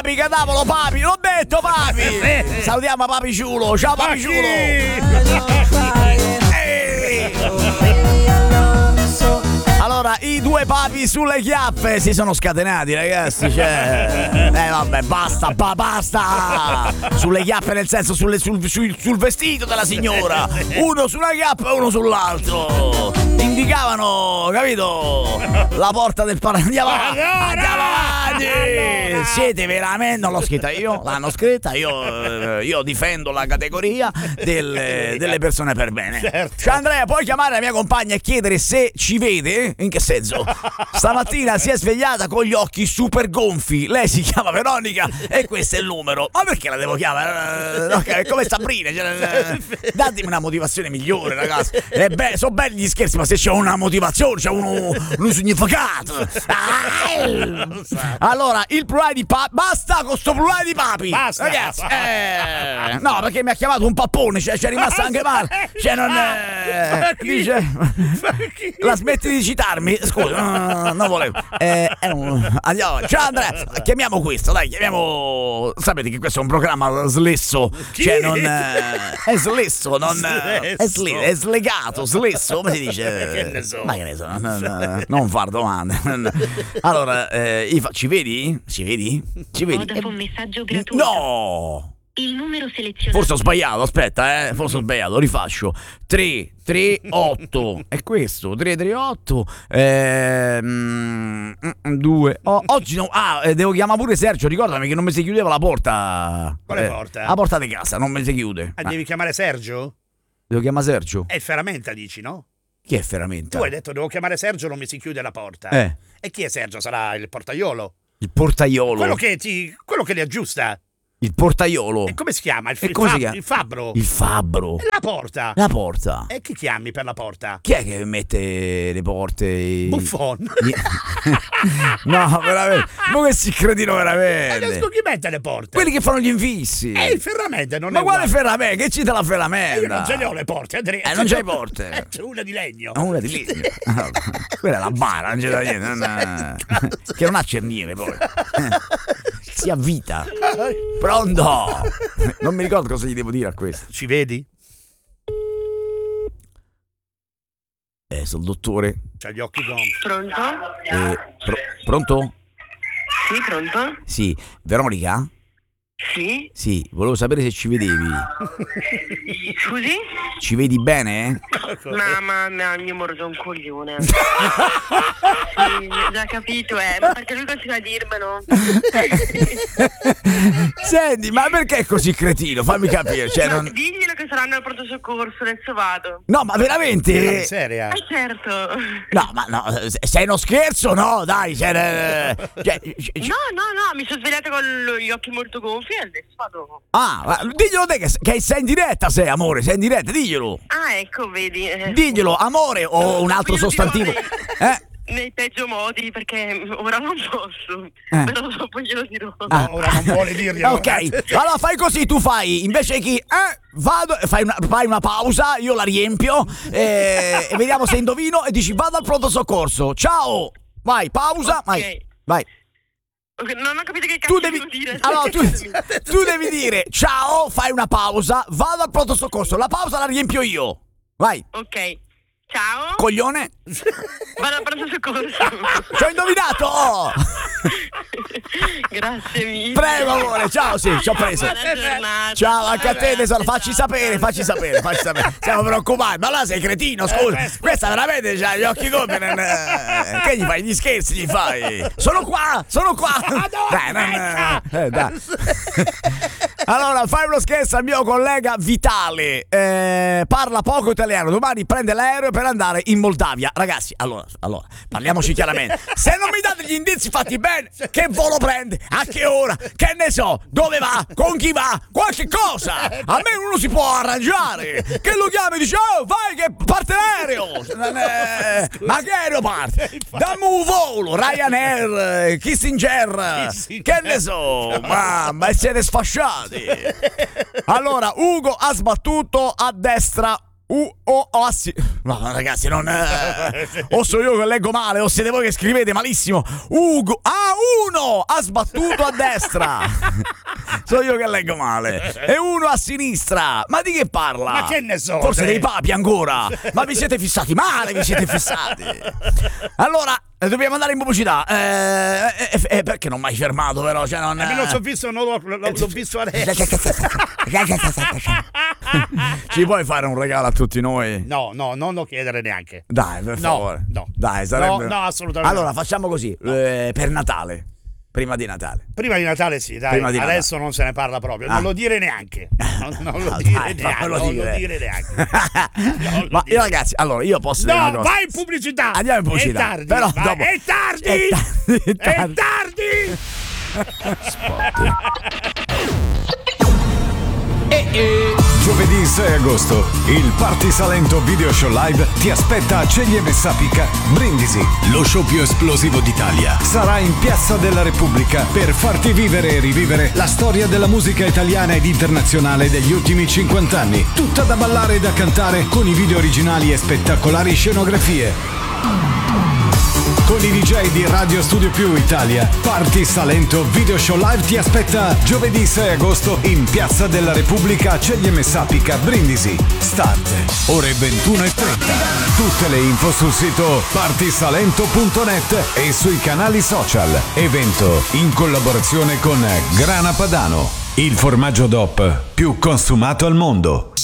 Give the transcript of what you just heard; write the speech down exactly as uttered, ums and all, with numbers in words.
papi, cadavolo, papi, l'ho detto, papi. Salutiamo papi Ciulo, ciao papi Ciulo. Allora, i due papi sulle chiappe si sono scatenati, ragazzi. Cioè, eh, vabbè, basta, ba, basta. Sulle chiappe, nel senso, sulle, sul, sul, sul vestito della signora. Uno sulla chiappa e uno sull'altro. Indicavano, capito? La porta del paradiso. Andiamo avanti. Andiamo avanti. Siete veramente. Non l'ho scritta io, l'hanno scritta. Io, io difendo la categoria del, delle persone per bene. Cioè, Andrea, puoi chiamare la mia compagna e chiedere se ci vede? In che senso? Stamattina si è svegliata con gli occhi super gonfi. Lei si chiama Veronica e questo è il numero. Ma perché la devo chiamare? Okay, come Sabrina, cioè, datemi una motivazione migliore, ragazzi. Eh beh, sono belli gli scherzi, ma se c'è una motivazione, c'è uno, un significato. Allora, il plurale di papi. Basta con sto plurale di papi. Basta, ragazzi. Eh, no, perché mi ha chiamato un pappone, cioè c'è rimasta anche male. Cioè non è. Dice. La smetti di citarmi? Scusa, no, non volevo. Eh, è un... Andiamo. Ciao Andrea, chiamiamo questo, dai, chiamiamo. Sapete che questo è un programma slesso. Chi? Cioè non è, è slesso, non è, sli... è slegato, slesso, come si dice? Che ne so. Ma che ne so, non, non far domande. Allora, eh, fa... ci vedi? Ci vedi? Ci vedi? Vodafone messaggio gratuito. No! Il numero selezionato. Forse ho sbagliato, aspetta, eh, forse ho sbagliato, rifaccio. tre tre otto è questo, tre tre otto ehm, due oh, oggi no, ah, devo chiamare pure Sergio, ricordami che non mi si chiudeva la porta. Quale eh, porta? La porta di casa, non mi si chiude. Ah, devi chiamare Sergio? Devo chiamare Sergio? È Ferramenta, dici, no? Chi è Ferramenta? Tu hai detto devo chiamare Sergio, non mi si chiude la porta. Eh. E chi è Sergio? Sarà il portaiolo? Il portaiolo? Quello che ti, quello che li aggiusta. Il portaiolo. E come si chiama? Il, e il, come fab, si chiama? il fabbro. Il fabbro. E la porta. La porta. E chi chiami per la porta? Chi è che mette le porte? Buffon. No, veramente. Ma che si credino veramente. Adesso chi mette le porte? Quelli che fanno gli infissi. E il Ferramenta non Ma è quale uguale. Ferramenta? Che cita la Ferramenta? Eh, io non ce le ho le porte, Andrea. Eh, non c'hai porte. Eh, c'è una di legno. Ah, una di legno. Ah, quella è la bara, non c'è da niente. Non ha... Che non ha cerniere poi. Si avvita. Pronto? Non mi ricordo cosa gli devo dire a questo. Ci vedi? Eh, sono il dottore. C'ha gli occhi gonfi. Pronto? Eh, pro- pronto? Sì, pronto? Sì. Veronica? Sì? Sì, volevo sapere se ci vedevi. Scusi? Ci vedi bene? Mamma mia, mi mordo un coglione. Sì, già capito, eh. Ma perché lui continua a dirmelo? Senti, ma perché è così cretino? Fammi capire. Cioè, Ma non... diglielo che saranno al pronto soccorso, adesso vado. No, ma veramente? Seria? Eh certo. No, ma no, sei uno scherzo? No, dai. Cioè, cioè, No, no, no, mi sono svegliata con gli occhi molto gonfi e adesso vado. Ah, ma diglielo te che, che sei in diretta, sei amore, sei in diretta, diglielo. Ah, ecco, vedi. Eh. Diglielo, amore o un altro Io sostantivo. dirò Eh? Nei peggio modi, perché ora non posso. Eh. Però dopo glielo dirò. Ah. No, ora non vuole dirglielo. Ok, allora fai così, tu fai invece che eh, vado, fai una, fai una pausa, io la riempio eh, e vediamo se indovino e dici vado al pronto soccorso. Ciao. Vai, pausa, Ok. vai. Vai. Ok, non ho capito che cazzo Tu devi devo dire. allora, tu, tu devi dire ciao, fai una pausa, vado al pronto soccorso. La pausa la riempio io. Vai. Ok. Ciao. Coglione. Vado al pronto soccorso. Ci ho indovinato. Oh. Grazie mille. Prego amore, ciao, sì, ci ho preso. Buona giornata. Ciao anche a te tesoro, facci Ciao. sapere, facci sapere, facci sapere. Siamo preoccupati, ma là sei cretino, scusa. Questa veramente c'ha gli occhi gonfi. non- eh, Che gli fai? Gli scherzi gli fai? Sono qua, sono qua. Dai, non- eh, dai. Allora, fai uno scherzo al mio collega Vitale. Eh, parla poco italiano. Domani prende l'aereo per andare in Moldavia. Ragazzi, allora, allora, parliamoci chiaramente. Se non mi date gli indizi fatti bene, che volo prende? A che ora? Che ne so? Dove va? Con chi va? Qualche cosa. A me uno si può arrangiare. Che lo chiami e dice, oh, vai che parte l'aereo. Eh, ma che aereo parte? Dammi un volo. Ryanair, Kissinger. Che ne so? Mamma, e siete sfasciati. Allora, Ugo ha sbattuto a destra. U O O assi- No, ragazzi, non eh, o so io che leggo male o siete voi che scrivete malissimo. Ugo Ah, uno ha sbattuto a destra. So io che leggo male. E uno a sinistra. Ma di che parla? Ma che ne so? Forse te? dei papi ancora. Ma vi siete fissati male, vi siete fissati. Allora, eh, dobbiamo andare in pubblicità. Eh, eh, eh, perché non mi hai fermato però? Cioè, non, Eh, me lo so visto, non l'ho, l'ho, l'ho visto adesso. Ci puoi fare un regalo a tutti noi? No, no, non lo chiedere neanche. Dai, per No, favore. no. Dai, sarebbe... No, no, assolutamente Allora, no. facciamo così, eh, per Natale. Prima di Natale. Prima di Natale sì, dai. Prima di Adesso non se ne parla proprio. Ah. Non lo dire neanche. Non, non lo No, dire dai, neanche. fammelo Non dire. lo dire neanche. Non lo Ma dire. io ragazzi, allora io posso dire una No, cosa. vai in pubblicità. Andiamo in pubblicità. È tardi. Però vai. dopo- È tardi. È tardi, è È tardi. tardi. Giovedì sei agosto, il Party Salento Video Show Live ti aspetta a Ceglie Messapica, Brindisi. Lo show più esplosivo d'Italia sarà in Piazza della Repubblica per farti vivere e rivivere la storia della musica italiana ed internazionale degli ultimi cinquanta anni. Tutta da ballare e da cantare con i video originali e spettacolari scenografie. Con i D J di Radio Studio Più Italia, Party Salento Video Show Live ti aspetta giovedì sei agosto in Piazza della Repubblica a Ceglie Messapica, Brindisi. Start ore ventuno e trenta. Tutte le info sul sito partysalento punto net e sui canali social. Evento in collaborazione con Grana Padano, il formaggio D O P più consumato al mondo.